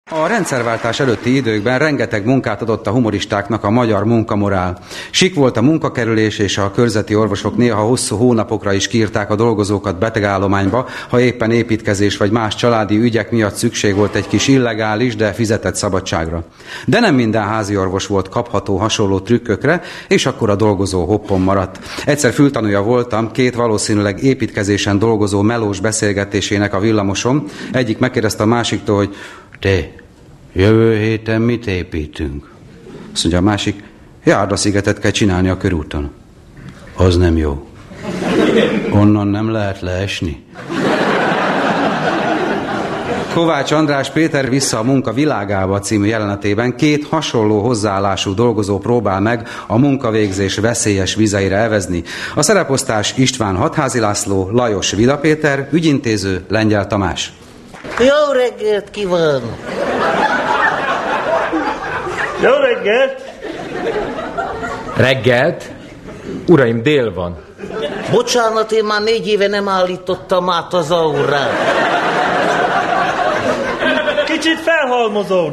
A rendszerváltás előtti időkben rengeteg munkát adott a humoristáknak a magyar munkamorál. Sik volt a munkakerülés, és a körzeti orvosok néha hosszú hónapokra is kiírták a dolgozókat betegállományba, ha éppen építkezés vagy más családi ügyek miatt szükség volt egy kis illegális, de fizetett szabadságra. De nem minden házi orvos volt kapható hasonló trükkökre, és akkor a dolgozó hoppon maradt. Egyszer fültanúja voltam két valószínűleg építkezésen dolgozó melós beszélgetésének a villamoson. Egyik megkérdezte a másiktól, hogy te, jövő héten mit építünk? Azt mondja a másik, járdaszigetet kell csinálni a körúton. Az nem jó. Onnan nem lehet leesni. Kovács András Péter Vissza a munka világába című jelenetében két hasonló hozzáállású dolgozó próbál meg a munkavégzés veszélyes vizeire evezni. A szereposztás István Hatházi László, Lajos Vida Péter, ügyintéző Lengyel Tamás. Jó reggelt kívánok! Jó reggelt! Reggelt? Uraim, dél van. Bocsánat, én már 4 éve nem állítottam át az aurát. Kicsit felhalmozódott.